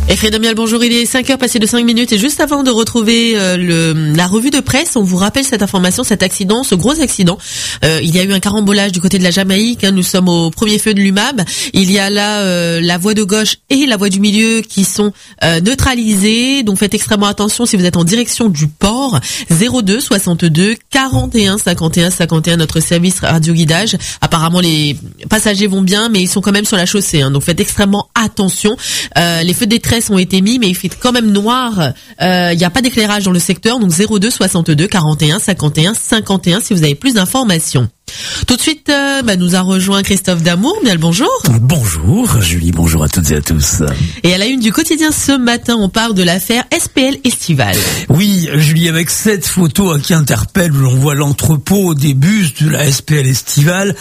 Et Fredomial, bonjour, il est 5h passé de 5 minutes et juste avant de retrouver la revue de presse, on vous rappelle cette information, cet accident, ce gros accident. Il y a eu un carambolage du côté de la Jamaïque, nous sommes au premier feu de l'UMAB. Il y a là la voie de gauche et la voie du milieu qui sont neutralisées, donc faites extrêmement attention si vous êtes en direction du port. 02 62 41 51 51, notre service radio guidage. Apparemment les passagers vont bien, mais ils sont quand même sur la chaussée, donc faites extrêmement attention. Les feux de détresse ont été mis, mais il fait quand même noir. Il n'y a pas d'éclairage dans le secteur, donc 02 62 41 51 51 si vous avez plus d'informations. Tout de suite, nous a rejoint Christophe Damour. Bien le bonjour. Bonjour Julie, bonjour à toutes et à tous. Et à la une du quotidien ce matin, on parle de l'affaire SPL Estival. Oui, Julie, avec cette photo qui interpelle, où l'on voit l'entrepôt des bus de la SPL Estival.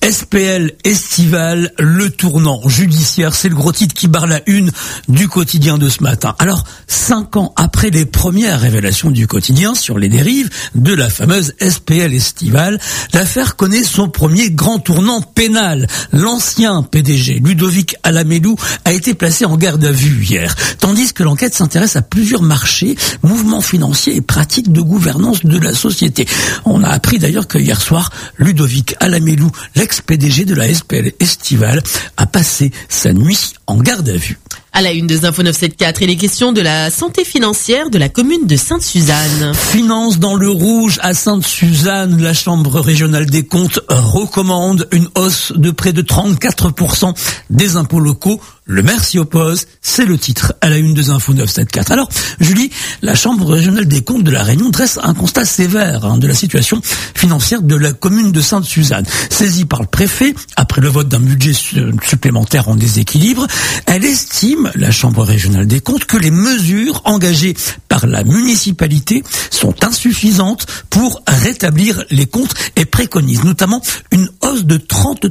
SPL Estival, le tournant judiciaire, c'est le gros titre qui barre la une du quotidien de ce matin. Alors, 5 ans après les premières révélations du quotidien sur les dérives de la fameuse SPL Estival, l'affaire connaît son premier grand tournant pénal. L'ancien PDG, Ludovic Alamelou, a été placé en garde à vue hier, tandis que l'enquête s'intéresse à plusieurs marchés, mouvements financiers et pratiques de gouvernance de la société. On a appris d'ailleurs que hier soir, Ludovic Alamelou, l'ex-PDG de la SPL Estival, a passé sa nuit en garde à vue. À la une des Infos 974, il est question de la santé financière de la commune de Sainte-Suzanne. Finance dans le rouge à Sainte-Suzanne, la Chambre régionale des comptes recommande une hausse de près de 34% des impôts locaux. Le maire s'y oppose, c'est le titre à la une des Infos 974. Alors, Julie, la Chambre régionale des comptes de la Réunion dresse un constat sévère de la situation financière de la commune de Sainte-Suzanne. Saisie par le préfet, après le vote d'un budget supplémentaire en déséquilibre, elle estime, la Chambre régionale des comptes, que les mesures engagées par la municipalité sont insuffisantes pour rétablir les comptes et préconise notamment une hausse de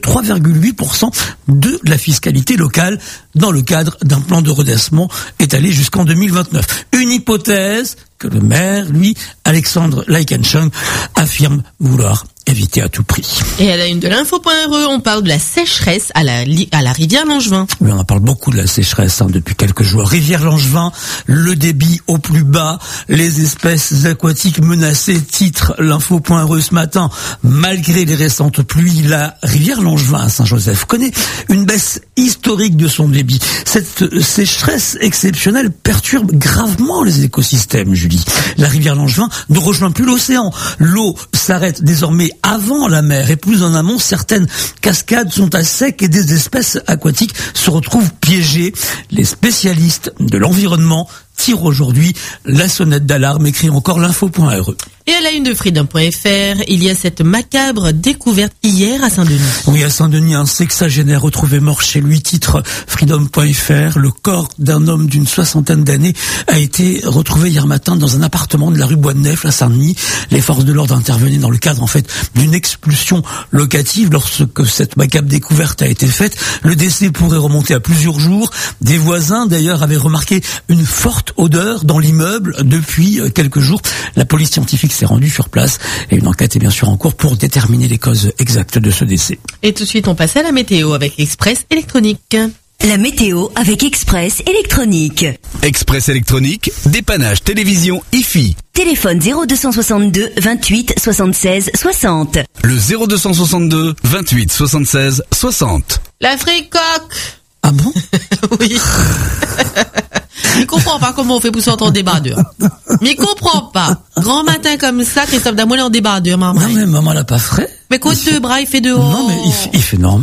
33,8% de la fiscalité locale dans le cadre d'un plan de redressement étalé jusqu'en 2029. Une hypothèse que le maire, lui, Alexandre Laikenchung, affirme vouloir éviter à tout prix. Et à la une de l'info.re, on parle de la sécheresse à la rivière Langevin. Oui, on en parle beaucoup de la sécheresse depuis quelques jours. Rivière Langevin, le débit au plus bas, les espèces aquatiques menacées, titre l'info.re ce matin. Malgré les récentes pluies, la rivière Langevin à Saint-Joseph connaît une baisse historique de son débit. Cette sécheresse exceptionnelle perturbe gravement les écosystèmes, Julie. La rivière Langevin ne rejoint plus l'océan. L'eau s'arrête désormais avant la mer et plus en amont, certaines cascades sont à sec et des espèces aquatiques se retrouvent piégées. Les spécialistes de l'environnement tirent aujourd'hui la sonnette d'alarme, écrit encore l'info.re. Et à la une de Freedom.fr, il y a cette macabre découverte hier à Saint-Denis. Oui, à Saint-Denis, un sexagénaire retrouvé mort chez lui, titre Freedom.fr. Le corps d'un homme d'une 60aine d'années a été retrouvé hier matin dans un appartement de la rue Bois-de-Nef, à Saint-Denis. Les forces de l'ordre intervenaient dans le cadre, d'une expulsion locative. Lorsque cette macabre découverte a été faite, le décès pourrait remonter à plusieurs jours. Des voisins, d'ailleurs, avaient remarqué une forte odeur dans l'immeuble depuis quelques jours. La police scientifique s'est rendue sur place et une enquête est bien sûr en cours pour déterminer les causes exactes de ce décès. Et tout de suite, on passe à la météo avec Express Électronique. La météo avec Express Électronique. Express Électronique, dépannage télévision IFI. Téléphone 0262 28 76 60. Le 0262 28 76 60. La fricoque. Ah bon? Oui. Il comprend pas comment on fait pour sortir en débardeur. Mais il comprend pas. Grand matin comme ça, Christophe Damour est en débardeur, maman. Non mais maman l'a pas frais. Mais côté de bras, il fait dehors. Non mais il fait normal.